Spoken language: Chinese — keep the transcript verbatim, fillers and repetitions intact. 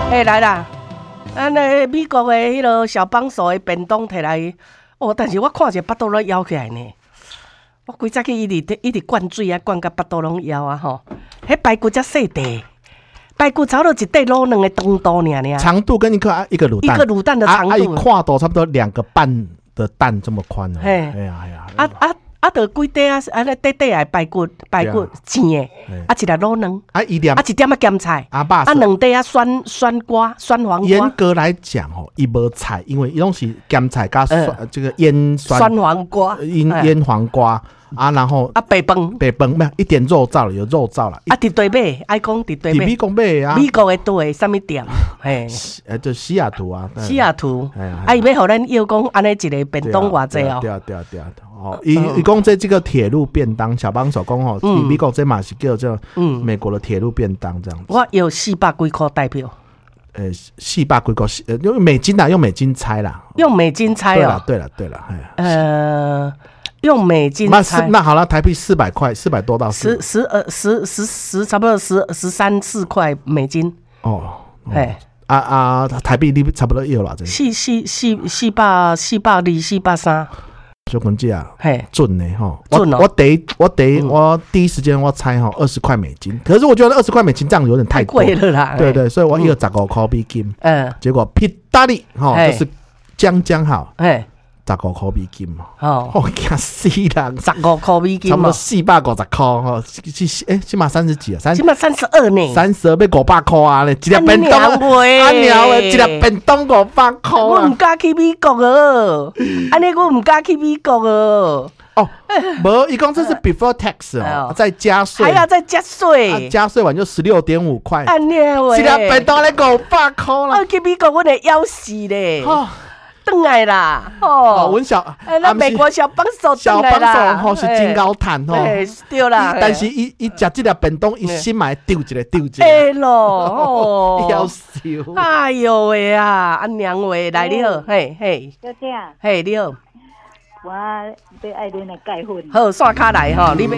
哎、欸，来啦！咱那美国的迄个小帮手的便当摕来，哦，但是我看着巴肚都枵起来呢。我规早去一直一直灌水啊，灌到巴肚拢枵啊吼。迄排骨才细块，排骨差不多一块卤两个长度尔尔。 长度跟一个一个卤蛋， 一个卤蛋的长度， 啊，一跨度差不多两个半的蛋这么宽哦。 嘿， 哎呀哎呀， 啊啊。啊，着几块啊，安尼块块的排骨，排骨青的，啊一粒卤卵， 啊一点， 啊一点啊咸菜， 啊爸， 啊两块啊酸酸瓜，酸黄瓜。 严格来讲哦，伊无菜，因为伊拢是咸菜加酸，这个腌酸酸黄瓜， 腌腌黄瓜啊，然后啊白饭， 白饭没有一点肉燥了，有肉燥了。 啊伫对买，爱讲伫对买， 美国买啊， 美国的对什么店？嘿， 呃，就西雅图啊， 西雅图， 哎呀， 啊伊要互咱要讲安尼一个便当偌济哦。 对啊对啊对啊。哦，伊伊讲这这个铁路便当，小帮手讲哦，美国这嘛是叫做美国的铁路便当这样子。 我有四百几块代表。 呃，四百几块，呃，用美金啦，用美金拆啦。 用美金拆哦。 对了对了对了， 呃，用美金拆。 那好了，台币四百块，四百多到十十呃十十十差不多十十三四块美金。 哦，哎。啊啊，台币你差不多要啦，真。 四四四四百四百二四百三。 小坤姐啊， 嘿， 准呢哈， 准哦。 我第我第我第一时间我猜哈二十块美金，可是我觉得二十块美金这样有点太贵了啦。 对对，所以我一个十五块美金，嗯，结果屁大力哈，就是将将好，哎。十五块美金嘛，哦，我惊死人！ 十五块美金嘛， 差不多四百五十块吼，是诶，起码三十几啊，三起码三十二呢， 三十二要五百块啊咧，一粒便当，啊鸟诶，一粒便当五百块啊！ 我唔敢去美国哦，安尼我唔敢去美国哦。 哦，无，伊讲这是 before tax 哦，再加税， 还要再加税， 加税完就十六点五块， 安尼喂， 一粒便当咧五百块啦！ 我去美国我会要死咧。转来啦，哦， 阮小， 哎，那美国小帮手小帮手吼是真高谈吼， 对啦。 但是伊伊食这粒便当，伊心嘛丢一个丢一个。 哎咯，哦， 要笑。 哎呦喂啊，阿娘喂，来你好，嘿嘿， 小姐， 嘿你好， 我要爱恁的钙粉。 好，刷卡来吼，你要。